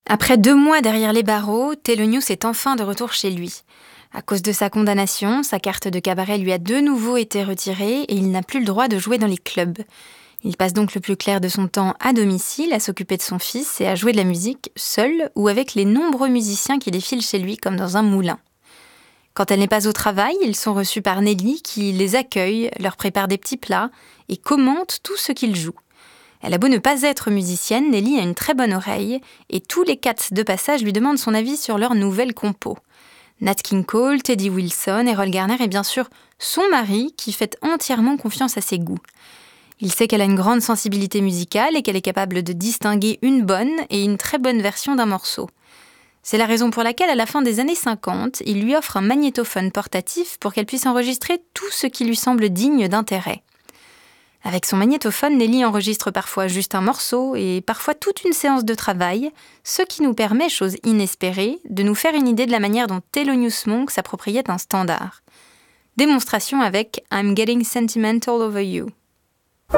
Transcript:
Après 2 mois derrière les barreaux, Thelonious est enfin de retour chez lui. À cause de sa condamnation, sa carte de cabaret lui a de nouveau été retirée et il n'a plus le droit de jouer dans les clubs. Il passe donc le plus clair de son temps à domicile, à s'occuper de son fils et à jouer de la musique, seul ou avec les nombreux musiciens qui défilent chez lui comme dans un moulin. Quand elle n'est pas au travail, ils sont reçus par Nelly qui les accueille, leur prépare des petits plats et commente tout ce qu'ils jouent. Elle a beau ne pas être musicienne, Nelly a une très bonne oreille et tous les cats de passage lui demandent son avis sur leur nouvelle compo. Nat King Cole, Teddy Wilson, Errol Garner et bien sûr son mari qui fait entièrement confiance à ses goûts. Il sait qu'elle a une grande sensibilité musicale et qu'elle est capable de distinguer une bonne et une très bonne version d'un morceau. C'est la raison pour laquelle, à la fin des années 50, il lui offre un magnétophone portatif pour qu'elle puisse enregistrer tout ce qui lui semble digne d'intérêt. Avec son magnétophone, Nelly enregistre parfois juste un morceau et parfois toute une séance de travail, ce qui nous permet, chose inespérée, de nous faire une idée de la manière dont Thelonious Monk s'appropriait un standard. Démonstration avec I'm Getting Sentimental Over You.